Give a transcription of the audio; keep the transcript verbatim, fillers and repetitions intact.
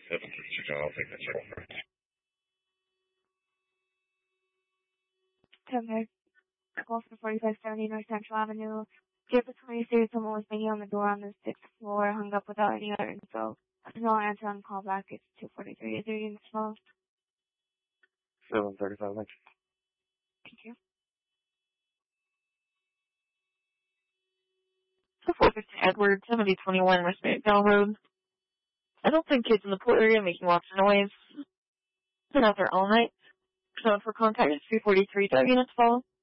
seven thirty-six, I'll take that circle first. Okay. Call for forty-five seventy North Central Avenue. Get the twenty-three, someone was banging on the door on the sixth floor, hung up without any other info. No answer on call back. It's two forty-three. Is there units involved? seven thirty-five, thanks. Thank you. four fifty Edward, seventy twenty-one West Bell Road. I don't think kids in the pool area making lots of noise. Been out there all night. So for contact, it's three forty-three. Do I have units follow?